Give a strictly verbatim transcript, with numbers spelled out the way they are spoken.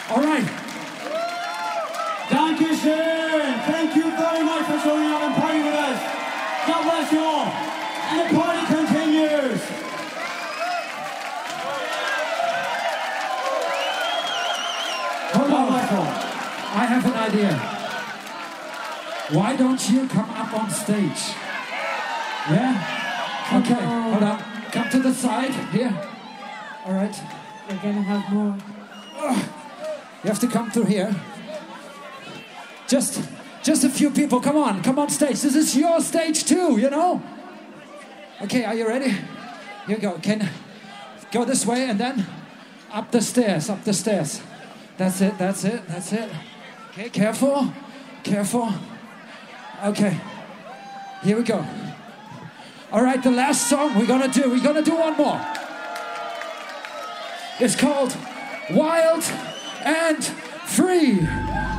All right. Dankeschön. Thank you very much for showing up and partying with us. God bless you all. And the party continues. Hold on, Michael. I have an idea. Why don't you come up on stage? Yeah? Okay, hold on. Come to the side, here. All right. We're gonna have more. You have to come through here. Just, just a few people. Come on, come on stage. This is your stage too, you know? Okay, are you ready? Here you go. Can go this way and then up the stairs, up the stairs. That's it, that's it, that's it. Okay, careful, careful. Okay, here we go. All right, the last song we're gonna do, we're gonna do one more. It's called Wild and Free.